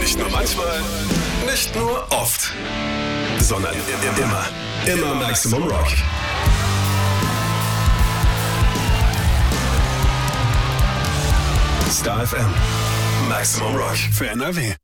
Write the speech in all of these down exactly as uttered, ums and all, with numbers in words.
Nicht nur manchmal, nicht nur oft, sondern immer, immer Maximum Rock. Star F M, Maximum Rock für N R W.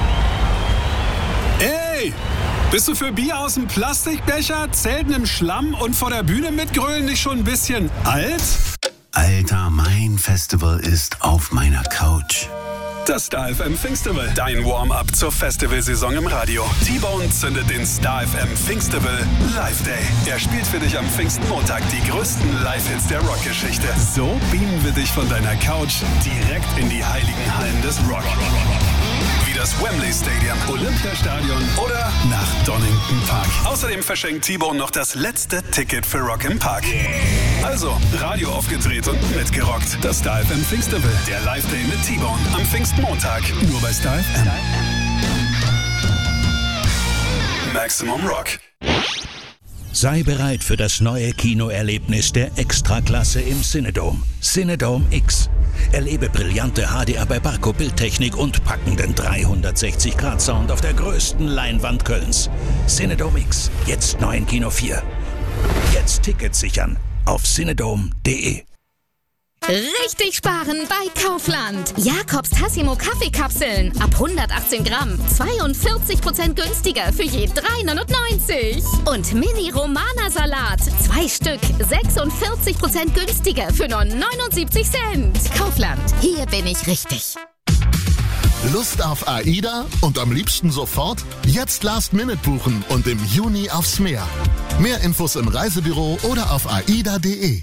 Ey, bist du für Bier aus dem Plastikbecher, Zelten im Schlamm und vor der Bühne mitgrölen nicht schon ein bisschen alt? Alter, mein Festival ist auf meiner Couch. Das Star F M Pfingstival, dein Warm-up zur Festivalsaison im Radio. T-Bone zündet den Star F M Pfingstival Live Day. Er spielt für dich am Pfingstmontag die größten Live-Hits der Rockgeschichte. So beamen wir dich von deiner Couch direkt in die heiligen Hallen des Rock. Wie das Wembley Stadium, Olympiastadion oder nach Donington Park. Außerdem verschenkt T-Bone noch das letzte Ticket für Rock im Park. Also, Radio aufgedreht und mitgerockt. Das Star F M Pfingstival, der Live-Day mit T-Bone am Pfingstmontag. Nur bei Star F M. Maximum Rock. Sei bereit für das neue Kinoerlebnis der Extraklasse im Cinedome. Cinedome X. Erlebe brillante H D R bei Barco Bildtechnik und packenden dreihundertsechzig Grad Sound auf der größten Leinwand Kölns. Cinedome X, jetzt neu in Kino vier. Jetzt Tickets sichern auf cinedome punkt de. Richtig sparen bei Kaufland. Jakobs Tassimo Kaffeekapseln ab hundertachtzehn Gramm. zweiundvierzig Prozent günstiger für je drei neunundneunzig. Und Mini Romana Salat. Zwei Stück. sechsundvierzig Prozent günstiger für nur neunundsiebzig Cent. Kaufland. Hier bin ich richtig. Lust auf AIDA und am liebsten sofort? Jetzt Last Minute buchen und im Juni aufs Meer. Mehr Infos im Reisebüro oder auf aida punkt de.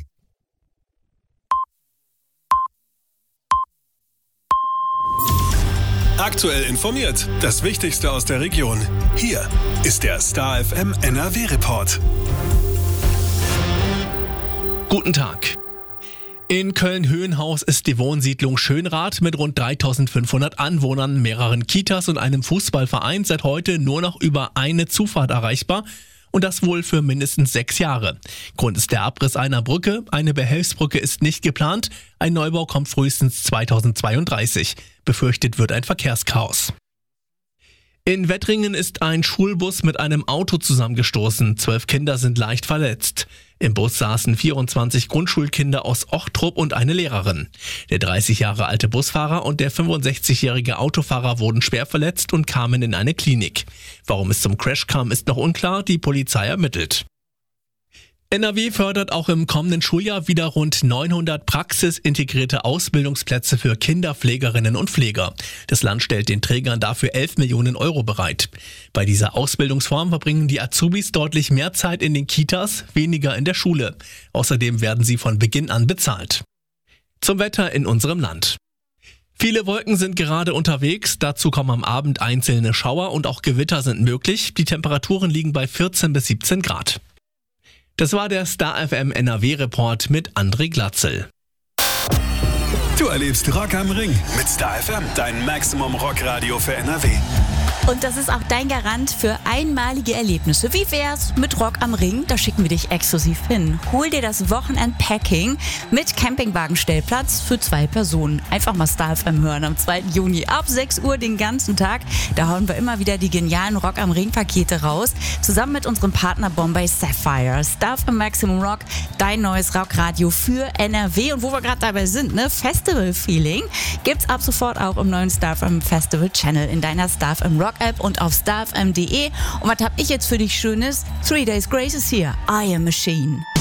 Aktuell informiert. Das Wichtigste aus der Region. Hier ist der Star F M N R W-Report. Guten Tag. In Köln-Höhenhaus ist die Wohnsiedlung Schönrath mit rund dreitausendfünfhundert Anwohnern, mehreren Kitas und einem Fußballverein seit heute nur noch über eine Zufahrt erreichbar. Und das wohl für mindestens sechs Jahre. Grund ist der Abriss einer Brücke. Eine Behelfsbrücke ist nicht geplant. Ein Neubau kommt frühestens zweitausendzweiunddreißig. Befürchtet wird ein Verkehrschaos. In Wettringen ist ein Schulbus mit einem Auto zusammengestoßen. Zwölf Kinder sind leicht verletzt. Im Bus saßen vierundzwanzig Grundschulkinder aus Ochtrup und eine Lehrerin. Der dreißig Jahre alte Busfahrer und der fünfundsechzigjährige Autofahrer wurden schwer verletzt und kamen in eine Klinik. Warum es zum Crash kam, ist noch unklar. Die Polizei ermittelt. N R W fördert auch im kommenden Schuljahr wieder rund neunhundert praxisintegrierte Ausbildungsplätze für Kinderpflegerinnen und Pfleger. Das Land stellt den Trägern dafür elf Millionen Euro bereit. Bei dieser Ausbildungsform verbringen die Azubis deutlich mehr Zeit in den Kitas, weniger in der Schule. Außerdem werden sie von Beginn an bezahlt. Zum Wetter in unserem Land. Viele Wolken sind gerade unterwegs, dazu kommen am Abend einzelne Schauer und auch Gewitter sind möglich. Die Temperaturen liegen bei vierzehn bis siebzehn Grad. Das war der Star F M N R W-Report mit André Glatzel. Du erlebst Rock am Ring mit Star F M, dein Maximum Rock Radio für N R W. Und das ist auch dein Garant für einmalige Erlebnisse. Wie wär's mit Rock am Ring? Da schicken wir dich exklusiv hin. Hol dir das Wochenend-Packing mit Campingwagenstellplatz für zwei Personen. Einfach mal Star F M hören am zweiten Juni ab sechs Uhr den ganzen Tag. Da hauen wir immer wieder die genialen Rock am Ring-Pakete raus. Zusammen mit unserem Partner Bombay Sapphire. Star F M Maximum Rock, dein neues Rockradio für N R W. Und wo wir gerade dabei sind, ne? Festival-Feeling gibt's ab sofort auch im neuen Star F M Festival Channel in deiner Star F M Rock App und auf star f m punkt de. Und was hab ich jetzt für dich Schönes? Three Days Grace ist hier. I Am Machine.